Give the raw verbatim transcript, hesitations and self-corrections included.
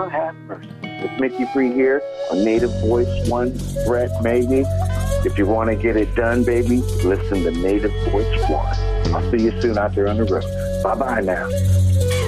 God have mercy. It's Mickey Free here on Native Voice One, Brett, maybe. If you want to get it done, baby, listen to Native Voice One. I'll see you soon out there on the road. Bye-bye now.